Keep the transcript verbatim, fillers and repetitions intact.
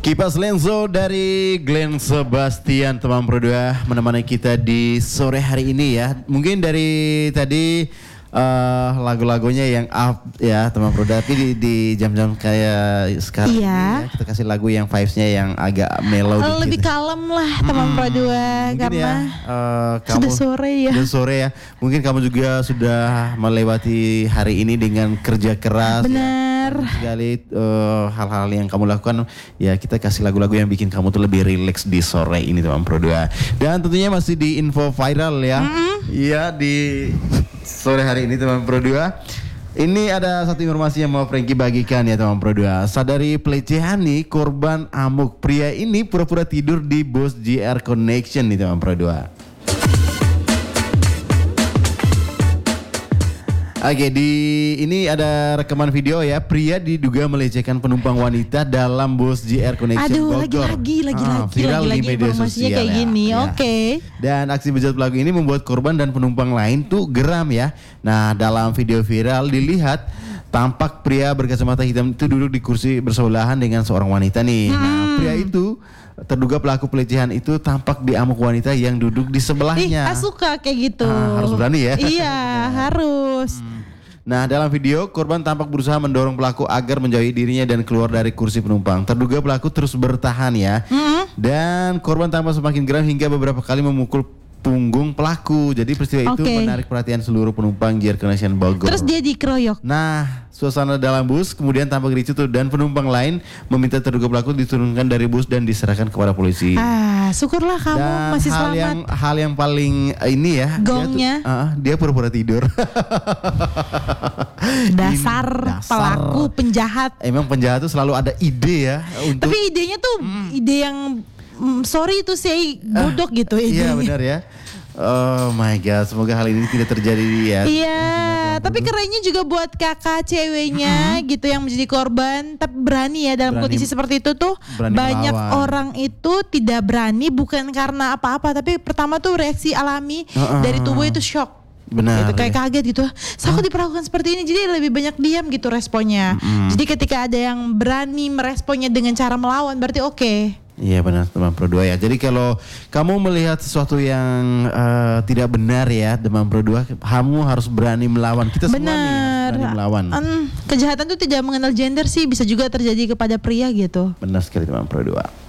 Kipas Lenzo dari Glenn Sebastian, teman Pro dua menemani kita di sore hari ini ya. Mungkin dari tadi uh, lagu-lagunya yang up ya teman Pro dua, tapi di, di jam-jam kayak sekarang iya. ini ya, kita kasih lagu yang vibes-nya yang agak mellow dikit. Lebih kalem lah teman Hmm, Pro dua karena ya, uh, kamu, sudah sore ya. Sudah sore ya. Mungkin kamu juga sudah melewati hari ini dengan kerja keras. Benar. Ya. Sekali uh, hal-hal yang kamu lakukan, ya kita kasih lagu-lagu yang bikin kamu tuh lebih rileks di sore ini teman Pro dua. Dan tentunya masih di info viral ya. Iya mm-hmm. di sore hari ini teman Pro dua. Ini ada satu informasi yang mau Frankie bagikan ya teman Pro dua. Sadari pelecehan nih, korban amuk. Pria ini pura-pura tidur di bus J R Connection nih teman Pro dua. Oke, di ini ada rekaman video ya. Pria diduga melecehkan penumpang wanita dalam bus J R Connection Aduh, Bogor. lagi-lagi, Ah, lagi-lagi, viral lagi-lagi di media informasinya sosial kayak ya. gini. Ya. Oke. Okay. Dan aksi bejat pelaku ini membuat korban dan penumpang lain tuh geram ya. Nah, dalam video viral dilihat tampak pria berkacamata hitam itu duduk di kursi bersebelahan dengan seorang wanita nih. Hmm. Nah, pria itu terduga pelaku pelecehan itu tampak diamuk wanita yang duduk di sebelahnya. Ih, suka kayak gitu. Ah, harus berani ya. Iya, harus. Hmm. Nah, dalam video korban tampak berusaha mendorong pelaku agar menjauhi dirinya dan keluar dari kursi penumpang. Terduga pelaku terus bertahan ya. Hmm. Dan korban tampak semakin geram hingga beberapa kali memukul punggung pelaku. Jadi peristiwa itu okay. menarik perhatian seluruh penumpang J R Connection Bogor. Terus dia dikeroyok. Nah, suasana dalam bus kemudian tampak ricuh tuh dan penumpang lain meminta terduga pelaku diturunkan dari bus dan diserahkan kepada polisi. Ah, syukurlah kamu dan masih hal selamat. yang hal yang paling uh, ini ya. Gongnya. Dia, tuh, uh, dia pura-pura tidur. Dasar, dasar pelaku penjahat. Emang penjahat tuh selalu ada ide ya untuk. Tapi idenya tuh hmm. ide yang mm, sorry itu sih bodoh uh, gitu idenya. Iya benar ya. Oh my god, semoga hal ini tidak terjadi ya. Iya, tapi kerennya juga buat kakak ceweknya mm-hmm. gitu yang menjadi korban, tapi berani ya dalam berani, kondisi seperti itu tuh. Banyak melawan. Orang itu tidak berani bukan karena apa-apa, tapi pertama tuh reaksi alami uh-uh. dari tubuh itu shock. Benar. Gitu, kayak ya. kaget gitu. So, aku diperlakukan seperti ini, jadi lebih banyak diam gitu responnya. Mm-hmm. Jadi ketika ada yang berani meresponnya dengan cara melawan, berarti oke. Okay. Iya benar teman Pro dua ya. Jadi kalau kamu melihat sesuatu yang uh, tidak benar ya teman Pro dua, kamu harus berani melawan. Kita semua nih harus berani melawan. Um, kejahatan itu tidak mengenal gender sih, bisa juga terjadi kepada pria gitu. Benar sekali teman Pro dua.